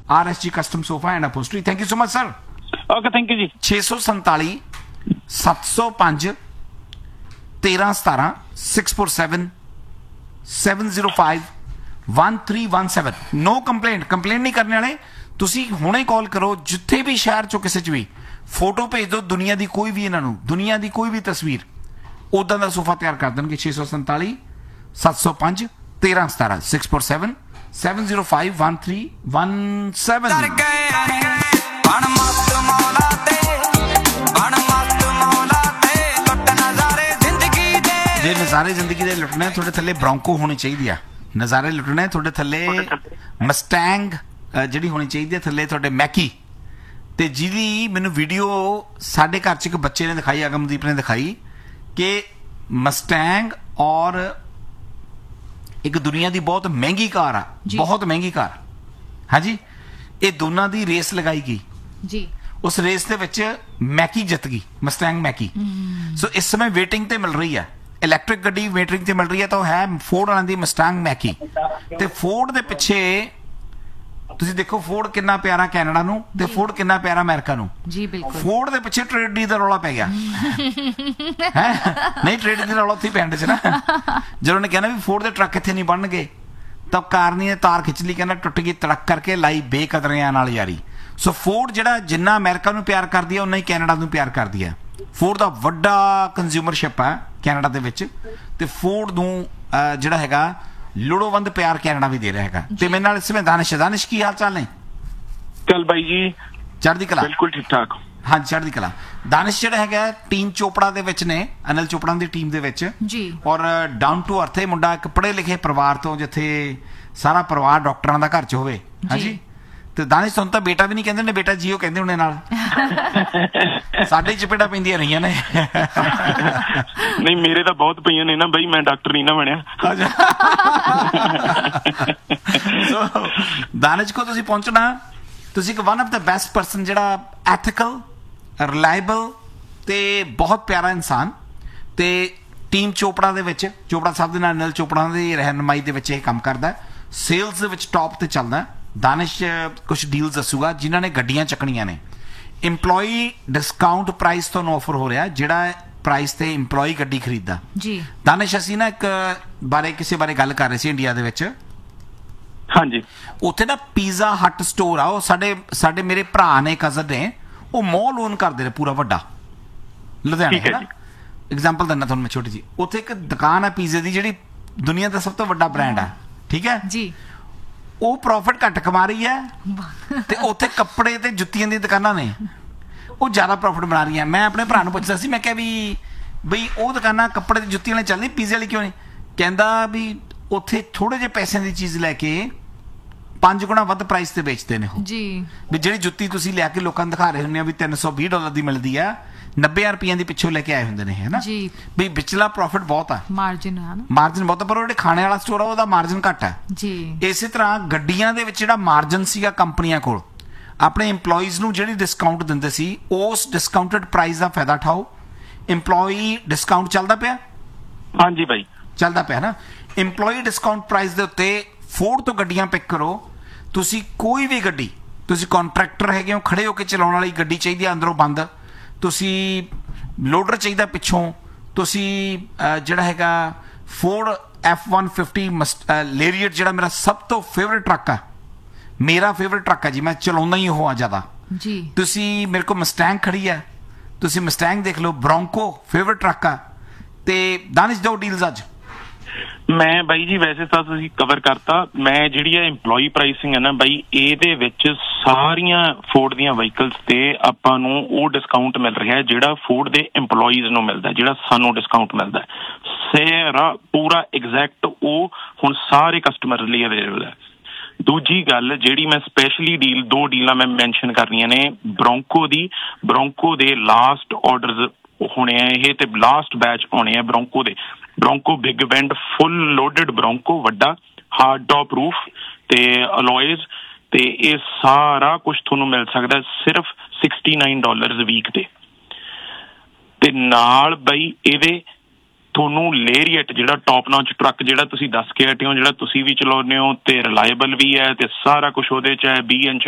RSG Custom Sofa and Upholstery. Thank you so much, sir. Okay, thank you ji. 647 705 1317 647 705 1317. No complaint नहीं करने वाले. ਤੁਸੀਂ ਹੁਣੇ ਕਾਲ ਕਰੋ ਜਿੱਥੇ ਵੀ ਸ਼ਹਿਰ ਚੋਂ ਕਿਸੇ ਚ ਵੀ ਫੋਟੋ ਭੇਜ ਦਿਓ ਦੁਨੀਆ ਦੀ ਕੋਈ ਵੀ ਇਹਨਾਂ ਨੂੰ ਦੁਨੀਆ ਦੀ ਕੋਈ ਵੀ ਤਸਵੀਰ ਉਦਾਂ ਦਾ ਸੋਫਾ ਤਿਆਰ ਕਰ ਦੇਣਗੇ 647 705 1317 647 705 1317. ਜੇ ਨਜ਼ਾਰੇ ਜ਼ਿੰਦਗੀ ਦੇ ਲੁੱਟਣੇ ਤੁਹਾਡੇ ਥੱਲੇ ਬ੍ਰੌਂਕੋ ਹੋਣੀ ਚਾਹੀਦੀ ਆ. ਨਜ਼ਾਰੇ ਲੁੱਟਣੇ ਤੁਹਾਡੇ ਥੱਲੇ ਮਸਟੈਂਗ ਜਿਹੜੀ ਹੋਣੀ ਚਾਹੀਦੀ ਹੈ ਥੱਲੇ ਤੁਹਾਡੇ ਮੈਕੀ. ਤੇ ਜਿਹਦੀ ਮੈਨੂੰ ਵੀਡੀਓ ਸਾਡੇ ਘਰ 'ਚ ਇੱਕ ਬੱਚੇ ਨੇ ਦਿਖਾਈ ਅਗਮਦੀਪ ਨੇ ਦਿਖਾਈ ਕਿ ਮਸਟੈਂਗ ਔਰ ਇੱਕ ਦੁਨੀਆ ਦੀ ਬਹੁਤ ਮਹਿੰਗੀ ਕਾਰ ਆ ਬਹੁਤ ਮਹਿੰਗੀ ਕਾਰ ਹਾਂਜੀ ਇਹ ਦੋਨਾਂ ਦੀ ਰੇਸ ਲਗਾਈ ਗਈ ਜੀ. ਉਸ ਰੇਸ ਦੇ ਵਿੱਚ ਮੈਕੀ ਜਿੱਤ ਗਈ ਮਸਟੈਂਗ ਮੈਕੀ. ਸੋ ਇਸ ਸਮੇਂ ਵੇਟਿੰਗ ਤੇ ਮਿਲ ਰਹੀ ਹੈ ਇਲੈਕਟ੍ਰਿਕ ਗੱਡੀ ਵੇਟਿੰਗ ਤੇ ਮਿਲ ਰਹੀ ਹੈ ਤਾਂ ਉਹ ਹੈ ਫੋਰਡ ਵਾਲਿਆਂ ਦੀ ਮਸਟੈਂਗ ਮੈਕੀ. ਤੇ ਫੋਰਡ ਦੇ ਪਿੱਛੇ ਤੁਸੀਂ ਦੇਖੋ ਫੋਰਡ ਕਿੰਨਾ ਪਿਆਰਾ ਕੈਨੇਡਾ ਨੂੰ ਤੇ ਫੋਰਡ ਕਿੰਨਾ ਪਿਆਰਾ ਅਮਰੀਕਾ ਨੂੰ ਜੀ. ਬਿਲਕੁਲ ਫੋਰਡ ਦੇ ਪਿੱਛੇ ਟ੍ਰੇਡ ਡੀ ਦਾ ਰੌਲਾ ਪੈ ਗਿਆ ਹੈ ਨਹੀਂ ਟ੍ਰੇਡ ਡੀ ਦਾ ਰੌਲਾ ਉੱਥੇ ਪੈਂਡ ਚ ਨਾ ਜਦੋਂ ਉਹਨੇ ਕਹਿਣਾ ਵੀ ਫੋਰਡ ਦੇ ਟਰੱਕ ਇੱਥੇ ਨਹੀਂ ਬਣਨਗੇ ਤਾਂ ਕਾਰਨੀ ਨੇ ਤਾਰ ਖਿੱਚ ਲਈ ਕਹਿੰਦਾ ਟੁੱਟ ਗਈ ਤੜਕ ਕਰਕੇ ਲਾਈ ਬੇਕਦਰਿਆਂ ਨਾਲ ਯਾਰੀ. ਸੋ ਫੋਰਡ ਜਿਹੜਾ ਜਿੰਨਾ ਅਮਰੀਕਾ ਨੂੰ ਪਿਆਰ ਕਰਦੀ ਹੈ ਉਨਾ ਹੀ ਕੈਨੇਡਾ ਨੂੰ ਪਿਆਰ ਕਰਦੀ ਹੈ. ਫੋਰਡ ਦਾ ਵੱਡਾ ਕੰਜ਼ਿਊਮਰਸ਼ਿਪ ਹੈ ਕੈਨੇਡਾ ਦੇ ਵਿੱਚ ਤੇ ਫੋਰਡ ਨੂੰ ਜਿਹੜਾ ਹੈਗਾ ਲੋੜਵੰਦ ਪਿਆਰ ਕੈਨੇਡਾ ਵੀ ਦੇ ਰਿਹਾ ਹੈਗਾ. ਤੇ ਮੇਰੇ ਨਾਲ ਇਸ ਸਮੇਂ ਦਾਨਿਸ਼ ਕੀ ਹਾਲ ਚਾਲ ਨੇ? ਚੱਲ ਬਾਈ ਜੀ ਚੜ੍ਹਦੀ ਕਲਾ ਬਿਲਕੁਲ ਠੀਕ ਠਾਕ. ਹਾਂਜੀ ਚੜ੍ਹਦੀ ਕਲਾ. ਦਾਨਿਸ਼ ਜਿਹੜਾ ਹੈਗਾ ਟੀਮ ਚੋਪੜਾ ਦੇ ਵਿੱਚ ਨੇ ਅਨਿਲ ਚੋਪੜਾ ਦੀ ਟੀਮ ਦੇ ਵਿੱਚ ਜੀ ਔਰ ਡਾਊਨ ਟੂ ਅਰਥ ਮੁੰਡਾ ਇੱਕ ਪੜ੍ਹੇ ਲਿਖੇ ਪਰਿਵਾਰ ਤੋਂ ਜਿੱਥੇ ਸਾਰਾ ਪਰਿਵਾਰ ਡਾਕਟਰਾਂ ਦਾ ਘਰ 'ਚ ਹੋਵੇ. ਹਾਂਜੀ ਤੇ ਦਾਨਿਸ਼ ਤੁਹਾਨੂੰ ਤਾਂ ਬੇਟਾ ਵੀ ਨਹੀਂ ਕਹਿੰਦੇ ਨੇ ਬੇਟਾ ਜੀਓ ਕਹਿੰਦੇ ਹੁਣੇ ਨਾਲ ਸਾਡੇ ਚਪੇੜਾ ਪੈਂਦੀਆਂ ਰਹੀਆਂ ਨੇ. ਨਹੀਂ ਮੇਰੇ ਤਾਂ ਬਹੁਤ ਪਈਆਂ ਨੇ ਨਾ ਬਈ ਮੈਂ ਡਾਕਟਰ ਨਹੀਂ ਨਾ ਬਣਿਆ. ਦਾਨਿਸ਼ ਕੋ ਤੁਸੀਂ ਪਹੁੰਚਣਾ ਤੁਸੀਂ ਇੱਕ one of the best person ਜਿਹੜਾ ਐਥੀਕਲ ਰਿਲਾਇਬਲ ਤੇ ਬਹੁਤ ਪਿਆਰਾ ਇਨਸਾਨ ਤੇ ਟੀਮ ਚੋਪੜਾ ਦੇ ਵਿੱਚ ਚੋਪੜਾ ਸਾਹਿਬ ਦੇ ਨਾਲ ਅਨਿਲ ਚੋਪੜਾ ਦੀ ਰਹਿਨੁਮਾਈ ਦੇ ਵਿੱਚ ਇਹ ਕੰਮ ਕਰਦਾ ਸੇਲਸ ਦੇ ਵਿੱਚ ਟੌਪ ਤੇ ਚੱਲਦਾ. ਦਾਨਿਸ਼ ਕੁਝ ਡੀਲਸ ਦੱਸੂਗਾ ਜਿਨ੍ਹਾਂ ਨੇ ਗੱਡੀਆਂ ਚੱਕਣੀਆਂ ਨੇ. ਇੰਪਲੋਈ ਡਿਸਕਾਊਂਟ ਪ੍ਰਾਈਸ ਤੁਹਾਨੂੰ ਆਫਰ ਹੋ ਰਿਹਾ ਜਿਹੜਾ ਪ੍ਰਾਈਸ ਤੇ ਇੰਪਲੋਈ ਗੱਡੀ ਖਰੀਦਦਾ ਜੀ. ਦਾਨਿਸ਼ ਅਸੀਂ ਨਾ ਇੱਕ ਕਿਸੇ ਬਾਰੇ ਗੱਲ ਕਰ ਰਹੇ ਸੀ ਇੰਡੀਆ ਦੇ ਵਿੱਚ. ਹਾਂਜੀ ਉੱਥੇ ਨਾ ਪੀਜ਼ਾ ਹੱਟ ਸਟੋਰ ਆ ਉਹ ਸਾਡੇ ਮੇਰੇ ਭਰਾ ਨੇ ਕਜ਼ਨ ਨੇ ਉਹ ਮਾਲ ਓਨ ਕਰਦੇ ਨੇ ਪੂਰਾ ਵੱਡਾ ਲੁਧਿਆਣੇ ਹੈ ਨਾ. ਐਗਜ਼ਾਮਪਲ ਦਿੰਦਾ ਤੁਹਾਨੂੰ ਮੈਂ ਛੋਟੀ ਜੀ. ਉੱਥੇ ਇੱਕ ਦੁਕਾਨ ਹੈ ਪੀਜ਼ੇ ਦੀ ਜਿਹੜੀ ਦੁਨੀਆ ਦਾ ਸਭ ਤੋਂ ਵੱਡਾ ਬ੍ਰਾਂਡ ਹੈ ਠੀਕ ਹੈ ਜੀ. ਉਹ ਪ੍ਰੋਫਿਟ ਘੱਟ ਕਮਾ ਰਹੀ ਹੈ ਤੇ ਉੱਥੇ ਕੱਪੜੇ ਤੇ ਜੁੱਤੀਆਂ ਦੀਆਂ ਦੁਕਾਨਾਂ ਨੇ ਉਹ ਜ਼ਿਆਦਾ ਪ੍ਰੋਫਿਟ ਬਣਾ ਰਹੀਆਂ. ਮੈਂ ਆਪਣੇ ਭਰਾ ਨੂੰ ਪੁੱਛਦਾ ਸੀ ਮੈਂ ਕਿਹਾ ਵੀ ਬਈ ਉਹ ਦੁਕਾਨਾਂ ਕੱਪੜੇ ਤੇ ਜੁੱਤੀਆਂ ਵਾਲੀ ਚੱਲਦੀ ਪੀਜ਼ੇ ਵਾਲੀ ਕਿਉਂ ਨਹੀਂ? ਕਹਿੰਦਾ ਵੀ ਉੱਥੇ ਥੋੜੇ ਜਿਹੇ ਪੈਸਿਆਂ ਦੀ ਚੀਜ਼ ਲੈ ਕੇ 5 ਗੁਣਾ ਵੱਧ ਪ੍ਰਾਈਸ ਤੇ ਵੇਚਦੇ ਨੇ ਉਹ ਜੀ. ਵੀ ਜਿਹੜੀ ਜੁੱਤੀ ਤੁਸੀਂ ਲਿਆ ਕੇ ਲੋਕਾਂ ਨੂੰ ਦਿਖਾ ਰਹੇ ਹੁੰਦੇ ਆ ਵੀ $320 ਦੀ ਮਿਲਦੀ ਆ 90,000 ਰੁਪਈਆਂ ਦੀ ਪਿੱਛੋਂ ਲੈ ਕੇ ਆਏ ਹੁੰਦੇ ਨੇ ਹੈ ਨਾ ਜੀ. ਵੀ ਵਿਚਲਾ ਪ੍ਰੋਫਿਟ ਬਹੁਤ ਆ ਮਾਰਜਿਨ ਬਹੁਤ ਪਰ ਉਹ ਜਿਹੜੇ ਖਾਣੇ ਵਾਲਾ ਸਟੋਰ ਆ ਉਹਦਾ ਮਾਰਜਿਨ ਘੱਟ ਹੈ ਜੀ. ਇਸੇ ਤਰ੍ਹਾਂ ਗੱਡੀਆਂ ਦੇ ਵਿੱਚ ਜਿਹੜਾ ਮਾਰਜਿਨ ਸੀਗਾ ਕੰਪਨੀਆਂ ਕੋਲ ਆਪਣੇ ਇੰਪਲੋਈਜ਼ ਨੂੰ ਜਿਹੜੀ ਡਿਸਕਾਊਂਟ ਦਿੰਦੇ ਸੀ ਉਸ ਡਿਸਕਾਊਂਟਡ ਪ੍ਰਾਈਸ ਦਾ ਫਾਇਦਾ ਉਠਾਓ. ਇੰਪਲੋਈ ਡਿਸਕਾਊਂਟ ਚੱਲਦਾ ਪਿਆ ਹਾਂਜੀ ਬਾਈ ਚੱਲਦਾ ਪਿਆ ਨਾ. ਇੰਪਲੋਈ ਡਿਸਕਾਊਂਟ ਪ੍ਰਾਈਸ ਦੇ ਉੱਤੇ ਫੋਰਡ ਤੋਂ ਗੱਡੀਆਂ ਪਿਕ ਕਰੋ. ਤੁਸੀਂ ਕੋਈ ਵੀ ਗੱਡੀ ਤੁਸੀਂ ਕੰਟਰੈਕਟਰ ਹੈਗੇ ਹੋ ਖੜੇ ਹੋ ਕੇ ਚਲਾਉਣ ਵਾਲੀ ਗੱਡੀ ਚਾਹੀਦੀ ਹੈ ਅੰਦਰੋਂ ਬੰਦ ਤੁਸੀਂ ਲੋਡਰ ਚਾਹੀਦਾ ਪਿੱਛੋਂ ਤੁਸੀਂ ਜਿਹੜਾ ਹੈਗਾ ਫੋਰਡ F-150 ਲੇਰੀਅਟ ਜਿਹੜਾ ਮੇਰਾ ਸਭ ਤੋਂ ਫੇਵਰਟ ਟਰੱਕ ਆ ਮੇਰਾ ਫੇਵਰਟ ਟਰੱਕ ਹੈ ਜੀ ਮੈਂ ਚਲਾਉਂਦਾ ਹੀ ਉਹ ਆ ਜ਼ਿਆਦਾ ਜੀ. ਤੁਸੀਂ ਮੇਰੇ ਕੋਲ ਮਸਟੈਂਗ ਖੜੀ ਹੈ ਤੁਸੀਂ ਮਸਟੈਂਗ ਦੇਖ ਲਓ. ਬ੍ਰੌਂਕੋ ਫੇਵਰਟ ਟਰੱਕ ਆ. ਤੇ ਦਾਨਿਸ਼ ਦੋ ਡੀਲਸ ਅੱਜ ਮੈਂ ਬਾਈ ਜੀ ਵੈਸੇ ਤਾਂ ਤੁਸੀਂ ਕਵਰ ਕਰਤਾ. ਮੈਂ ਜਿਹੜੀ ਆ ਇੰਪਲੋਈ ਪ੍ਰਾਈਸਿੰਗ ਹੈ ਨਾ ਬਾਈ ਇਹਦੇ ਵਿੱਚ ਸਾਰੀਆਂ ਫੋਰਡ ਦੀਆਂ ਵਹੀਕਲਸ ਤੇ ਆਪਾਂ ਨੂੰ ਉਹ ਡਿਸਕਾਊਂਟ ਮਿਲ ਰਿਹਾ ਜਿਹੜਾ ਫੋਰਡ ਦੇ ਇੰਪਲੋਈਜ਼ ਨੂੰ ਮਿਲਦਾ ਜਿਹੜਾ ਸਾਨੂੰ ਡਿਸਕਾਊਂਟ ਮਿਲਦਾ ਸਾਰਾ ਪੂਰਾ ਐਗਜ਼ੈਕਟ ਉਹ ਹੁਣ ਸਾਰੇ ਕਸਟਮਰ ਲਈ ਅਵੇਲੇਬਲ ਹੈ. ਦੂਜੀ ਗੱਲ ਜਿਹੜੀ ਮੈਂ ਸਪੈਸ਼ਲੀ ਦੋ ਡੀਲਾਂ ਮੈਂ ਮੈਂਸ਼ਨ ਕਰਨੀਆਂ ਨੇ ਬ੍ਰੌਂਕੋ ਦੇ ਲਾਸਟ ਆਰਡਰਸ ਹੋਣੇ ਆ ਇਹ ਤੇ ਲਾਸਟ ਬੈਚ ਆਉਣੇ ਆ ਬ੍ਰੌਂਕੋ ਬਿਗ ਬੈਂਡ ਫੁੱਲ ਲੋਡਡ ਬ੍ਰੌਂਕੋ ਵੱਡਾ ਹਾਰਡ ਟੌਪ ਰੂਫ ਤੇ ਅਲੋਇਜ਼ ਤੇ ਇਹ ਸਾਰਾ ਕੁਝ ਤੁਹਾਨੂੰ ਮਿਲ ਸਕਦਾ ਸਿਰਫ $69 ਵੀਕ ਤੇ ਨਾਲ ਬਈ ਇਹਦੇ ਤੁਹਾਨੂੰ ਲੇਰੀਅਟ ਜਿਹੜਾ ਟੌਪ ਨਾਚ ਟਰੱਕ ਜਿਹੜਾ ਤੁਸੀਂ ਦੱਸ ਕੇ ਹਟੇ ਹੋ ਜਿਹੜਾ ਤੁਸੀਂ ਵੀ ਚਲਾਉਂਦੇ ਹੋ ਤੇ ਰਿਲਾਇਬਲ ਵੀ ਹੈ ਤੇ ਸਾਰਾ ਕੁਝ ਉਹਦੇ 'ਚ ਹੈ 20 ਇੰਚ